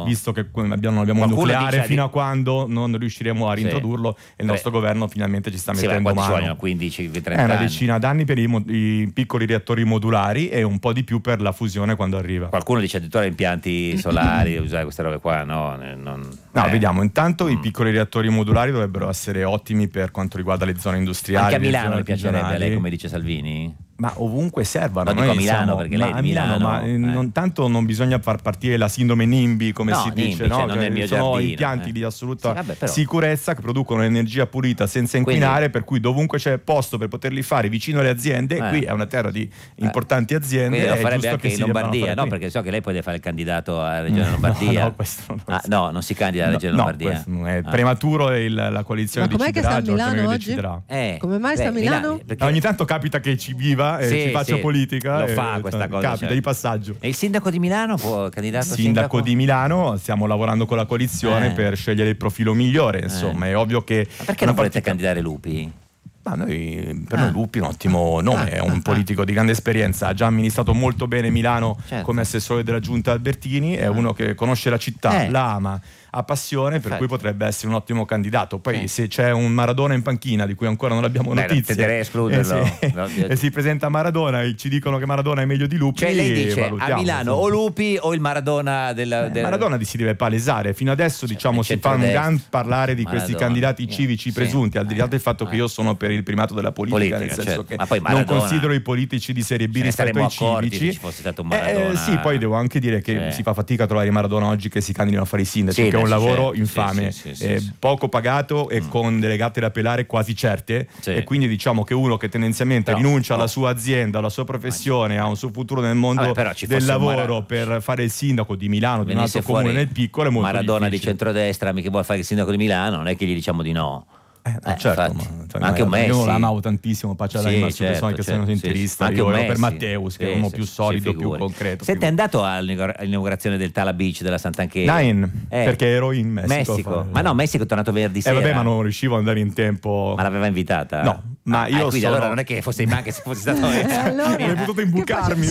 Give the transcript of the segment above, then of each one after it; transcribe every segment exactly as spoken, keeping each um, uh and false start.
visto che abbiamo, non abbiamo Qualcuno nucleare dice fino di... a quando non riusciremo a reintrodurlo, sì. e il nostro Beh. governo finalmente ci sta sì, mettendo mano. Ci vogliono quindici trenta È una anni. decina d'anni per i, mo- i piccoli reattori modulari e un po' di più per la fusione quando arriva. Qualcuno dice addirittura impianti solari, usare queste robe qua, no? Non, no, eh. vediamo, intanto mm. i piccoli reattori modulari dovrebbero essere ottimi per quanto riguarda le zone industriali. Anche a Milano mi piacerebbe a lei, come dice Salvini? Ma ovunque servano. No, dico a Milano, siamo, perché lei ma è di Milano, ma eh. non, tanto non bisogna far partire la sindrome NIMBY, come no, si NIMBY, dice, cioè, no? non è il mio sono giardino, impianti eh. di assoluta sì, vabbè, però. sicurezza che producono energia pulita senza inquinare, quindi, per cui dovunque c'è posto per poterli fare vicino alle aziende, eh. qui è una terra di importanti aziende. Quindi lo è farebbe anche che in Lombardia, no? Perché so che lei può fare il candidato alla Regione Lombardia. No, no, questo non, ah, no, non si candida alla Regione no, Lombardia. No, è ah. prematuro e il, la coalizione Ma com'è deciderà. che sta a Milano oggi? Deciderà. Eh, Come mai sta a Milano? Perché... Ogni tanto capita che ci viva e sì, ci faccia sì, politica. Lo e, fa questa cosa. Capita cioè. di passaggio. E il sindaco di Milano può candidato sindaco, sindaco di Milano, stiamo lavorando con la coalizione eh. per scegliere il profilo migliore, insomma, eh. è ovvio che... Ma perché non volete partita... candidare Lupi? Ma noi, per ah. noi Lupi è un ottimo nome, è un politico di grande esperienza, ha già amministrato molto bene Milano, certo. come assessore della giunta Albertini, è uno che conosce la città, eh. la ama, ha passione, per Fai. cui potrebbe essere un ottimo candidato. Poi eh. se c'è un Maradona in panchina di cui ancora non abbiamo Beh, notizie e si, no, e si presenta Maradona e ci dicono che Maradona è meglio di Lupi, cioè lei dice a Milano o Lupi o il Maradona della, eh, del... Maradona si deve palesare. Fino adesso cioè, diciamo si fa un gran parlare di Maradona. questi candidati civici yeah. presunti, al di là del fatto che io sono per il primato della politica, politica nel senso certo. che Ma poi Maradona, non considero i politici di serie B Ce rispetto ai civici. Se ci fosse stato un Maradona. Eh, sì, poi devo anche dire che cioè. si fa fatica a trovare i Maradona oggi che si candidano a fare i sindaci, sì, che è un lavoro c'è. infame, sì, sì, sì, eh, sì. poco pagato e mm. con delegate da pelare quasi certe, sì. e quindi diciamo che uno che tendenzialmente però, rinuncia no. alla sua azienda, alla sua professione, ha un suo futuro nel mondo Vabbè, del lavoro Mar- per fare il sindaco di Milano, di un altro comune nel piccolo, è molto Maradona difficile. di centrodestra, mica vuole fare il sindaco di Milano, non è che gli diciamo di no. Eh, eh, certo, ma, cioè, anche un Messi. Io l'amavo tantissimo, pace alla sì, certo, certo, persone che certo, sono interista, sì, sì. io ero Messi. per Matteus, che sì, è uno sì, più solido, sì, più concreto. Senti, è andato all'inaugurazione del Tala Beach della Sant'Anchele? Nine, eh. perché ero in Messico. Messico. Ma no, Messico è tornato venerdì sera. Eh vabbè, ma non riuscivo ad andare in tempo. Ma l'aveva invitata? No, ma ah, io quindi sono... allora non è che fosse in banca, se fosse stato eh, allora, avrei potuto imbucarmi,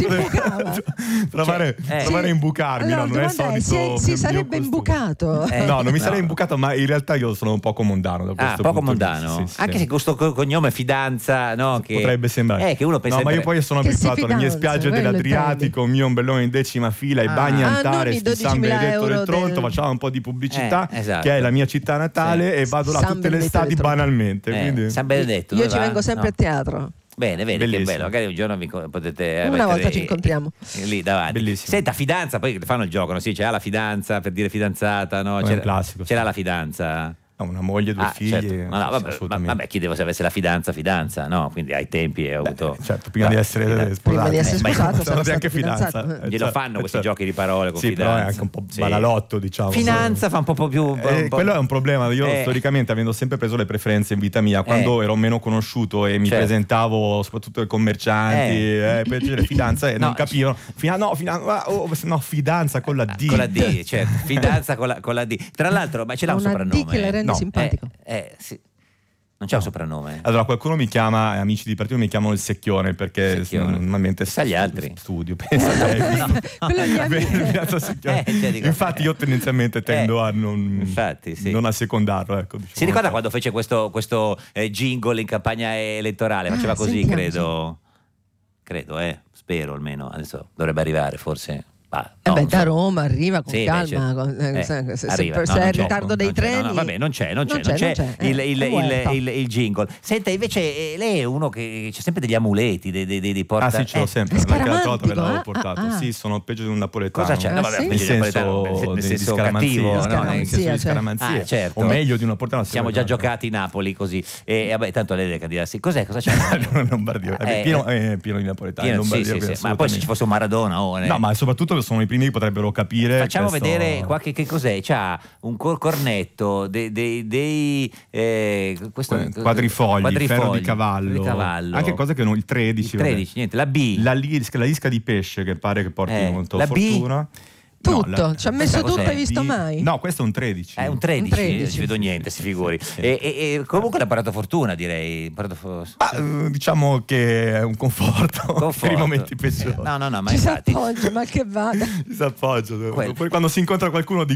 provare, cioè, provare sì. a imbucarmi, allora, no, non è solito. Si, si sarebbe imbucato. Eh, no, non mi no. sarei imbucato, ma in realtà io sono un poco mondano da questo ah, poco punto mondano? Sì, sì, anche sì. se questo cognome Fidanza, no? Che... Potrebbe sembrare. Eh, che uno pensa no, ma io poi sono abituato alle mie fidanza, spiagge dell'Adriatico, il mio ombrellone in decima fila, i ah. bagni ah, Antares di San Benedetto del Tronto, del... facciamo un po' di pubblicità, eh, esatto. che è la mia città natale, sì. e vado là San tutte le estati banalmente. Eh, quindi... San Benedetto. Io ci va? vengo sempre no. a teatro. Bene, bene, Bellissimo. che bello. Magari un giorno vi potete. Una volta ci incontriamo. Lì davanti. Bellissimo. Senta, fidanza, poi fanno il gioco, no? Sì, c'era la fidanza per dire fidanzata, no? C'era, un classico. C'era la fidanza. Una moglie, due ah, figli. Certo. No, no, vabbè, vabbè, chiedevo se avesse la fidanza, fidanza, no? Quindi ai tempi hai avuto. Beh, certo, prima, beh, di essere sposato. Prima di essere sposato, sono anche fidanza. Glielo certo, fanno questi certo. giochi di parole con sì, fidanza. Però è anche un po' balalotto, diciamo. Finanza fa un po' più. Un po', eh, un po'... Quello è un problema. Io eh. storicamente, avendo sempre preso le preferenze in vita mia, quando eh. ero meno conosciuto e mi certo. presentavo soprattutto ai commercianti eh. Eh, per dire fidanza e no, non capivano. Fina, no, fina, oh, no, fidanza con la D. Con la D, certo. Fidanza con la, con la D. Tra l'altro, ma ce l'ha un soprannome? Una D che le rende no. simpatico. Eh, eh, sì. Non c'è un soprannome? Allora qualcuno mi chiama, amici di partito mi chiamano il secchione perché secchione. normalmente sa gli altri studio, pensa a lei. no, quello gli amici. Eh, cioè, dico, infatti io tendenzialmente tendo eh, a non, infatti, sì. non assecondarlo, ecco, diciamo. Si ricorda quando fece questo, questo eh, jingle in campagna elettorale? Faceva ah, così, sentiamo, credo. Sì. Credo, eh, spero almeno. Adesso dovrebbe arrivare, forse. Ah, no, eh beh, so. da Roma arriva con sì, calma, beh, con, eh, se, se, arriva. se no, è in c'è, ritardo dei non treni. No, no, vabbè, non c'è, non c'è, non non c'è, c'è, non c'è. Il, Eh, il, il, il, il, il jingle. Senta, invece eh, lei è uno che c'è sempre degli amuleti, dei, dei, dei, dei porta... Ah sì, ce l'ho eh, sempre, perché l'altra volta ve l'avevo portato. Ah, ah. Sì, sono peggio di un napoletano. Cosa c'è? No, vabbè, ah, sì? nel senso, nel senso cattivo, no? Scaramanzia, di scaramanzia, ah, certo. o meglio di un napoletano. Siamo già giocati in Napoli così. E vabbè, tanto lei deve candidarsi. Cos'è? Cosa c'è? Lombardia. È pieno, è pieno di napoletani. Pieno, sì, sì, sì. Ma poi se ci fosse un Maradona o no, ma soprattutto sono i primi che potrebbero capire. Facciamo questo... vedere qua che, che cos'è. C'ha un cor- cornetto, dei, dei, dei eh, questo, quadrifogli, quadrifogli, ferro di cavallo. di cavallo, anche cose che non il tredici. Il tredici, niente, la B, la, la isca di pesce che pare che porti eh, molto la fortuna. B? Tutto, no, la, ci ha messo tutto, hai visto B, mai? No, questo è un tredici. È un tredici, un tredici. Non ci vedo niente, si figuri. Sì. E, e, e comunque l'ha parato fortuna, direi. Parato... Ma, diciamo che è un conforto, conforto. per i momenti peggiori. No, no, no, ma ci infatti... si appoggia, mal che vada. Ci si appoggia. Poi quando si incontra qualcuno di